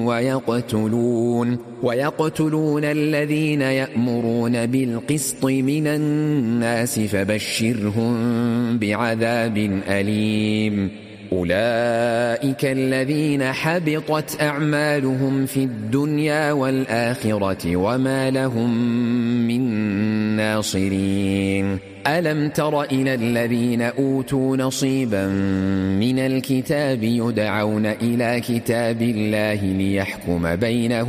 ويقتلون الذين يأمرون بالقسط من الناس فبشرهم بعذاب أليم. أولئك الذين حبطت أعمالهم في الدنيا والآخرة وما لهم من ناصرين. ألم تر إلى الذين أوتوا نصيبا من الكتاب يدعون إلى كتاب الله ليحكم بينهم